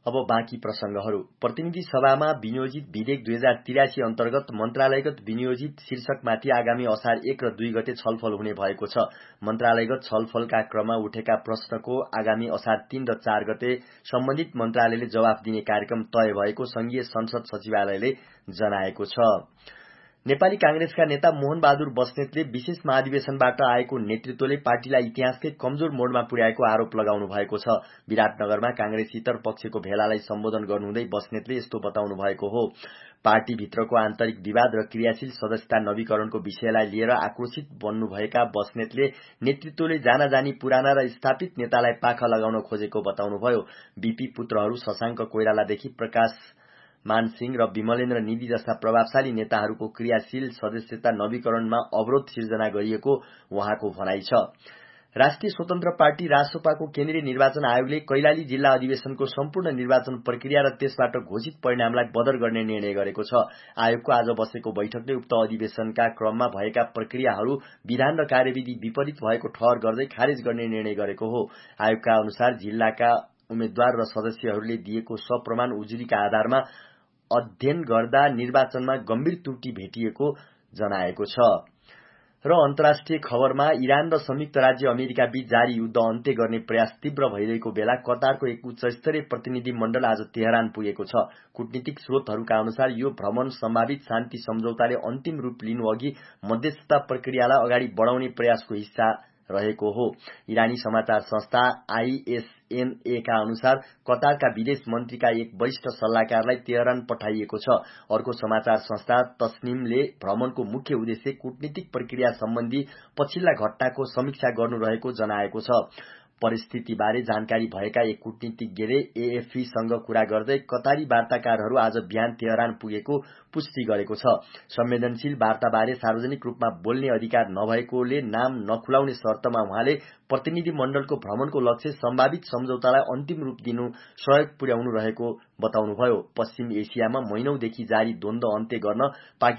अब बाँकी प्रसंगहरू। प्रतिनिधि सभामा विनियोजित विधेयक 2083 अन्तर्गत मन्त्रालयगत विनियोजित शीर्षकमाथि आगामी असार 1 र 2 गते छलफल हुने भएको छ। मन्त्रालयगत छलफलका क्रममा उठेका प्रश्नको आगामी असार 3 र 4 गते सम्बन्धित मन्त्रालयले जवाफ दिने कार्यक्रम तय भएको संघीय संसद सचिवालयले जनाएको छ। नेपाली कांग्रेसका नेता मोहन बहादुर बस्नेतले विशेष महाधिवेशनबाट आएको नेतृत्वले पार्टीलाई इतिहासकै कमजोर मोडमा पुर्याएको आरोप लगाउनु भएको छ। विराटनगरमा कांग्रेसितर पक्षको भेलालाई सम्बोधन गर्नुहुँदै बस्नेतले यस्तो बताउनु भएको हो। पार्टीभित्रको आन्तरिक विवाद र क्रियाशील सदस्यता नवीकरणको विषयलाई लिएर आक्रोशित बन्नुभएका बस्नेतले नेतृत्वले जानाजानी पुराना र स्थापित नेतालाई पाखा लगाउन खोजेको बताउनुभयो। बीपी पुत्रहरू शशाङ्क कोइरालादेखि प्रकाश मानसिंह र विमलेन्द्र निधि जस्ता प्रभावशाली नेताहरूको क्रियाशील सदस्यता नवीकरणमा अवरोध सिर्जना गरिएको उहाँको भनाइ छ। राष्ट्रिय स्वतन्त्र पार्टी रासोपाको केन्द्रीय निर्वाचन आयोगले कैलाली जिल्ला अधिवेशनको सम्पूर्ण निर्वाचन प्रक्रिया र त्यसबाट घोषित परिणामलाई बदर गर्ने निर्णय गरेको छ। आयोगको आज बसेको बैठकले उक्त अधिवेशनका क्रममा भएका प्रक्रियाहरू विधान र कार्यविधि विपरीत भएको ठहर गर्दै खारेज गर्ने निर्णय गरेको हो। आयोगका अनुसार जिल्लाका उम्मेद्वार र सदस्यहरूले दिएको सप्रमाण उजुरीका आधारमा अध्ययन गर्दा निर्वाचनमा गम्भीर त्रुटि भेटिएको जनाएको छ। र अन्तर्राष्ट्रिय खबरमा इरान र संयुक्त राज्य अमेरिका बीच जारी युद्ध अन्त्य गर्ने प्रयास तीव्र भइरहेको बेला कतारको एक उच्चस्तरीय प्रतिनिधि मण्डल आज तेहरान पुगेको छ। कूटनीतिक स्रोतहरूका अनुसार यो भ्रमण सम्भावित शान्ति सम्झौताले अन्तिम रूप लिनु अघि मध्यस्थता प्रक्रियालाई अगाडि बढाउने प्रयासको हिस्सा रहेको हो। इरानी समाचार संस्था ISNA का अनुसार कतारका विदेश मन्त्रीका एक वरिष्ठ सल्लाहकारलाई तेहरान पठाइएको छ। अर्को समाचार संस्था तस्निमले भ्रमणको मुख्य उद्देश्य कूटनीतिक प्रक्रिया सम्बन्धी पछिल्ला घटनाको समीक्षा गर्नु रहेको जनाएको छ। परिस्थितिबारे जानकारी भएका एक कूटनीतिज्ञले AFPसँग कुरा गर्दै कतारी वार्ताकारहरू आज बिहान तेहरान पुगेको पुष्टि गरेको छ। संवेदनशील वार्ताबारे सार्वजनिक रूपमा बोल्ने अधिकार नभएकोले नाम नखुलाउने शर्तमा उहाँले प्रतिनिधि मण्डलको भ्रमणको लक्ष्य सम्भावित सम्झौतालाई अन्तिम रूप दिनु सहयोग पुर्याउनु रहेको बताउनुभयो। पश्चिम एसियामा महिनौंदेखि जारी द्वन्द्व अन्त्य गर्न